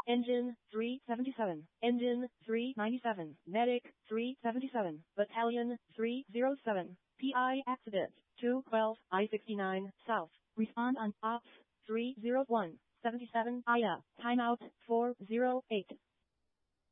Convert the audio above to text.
Engine 377, Engine 397, Medic 377, Battalion 307, PI accident 212 I-69 South. Respond on Ops 301, 77 IA, timeout 408.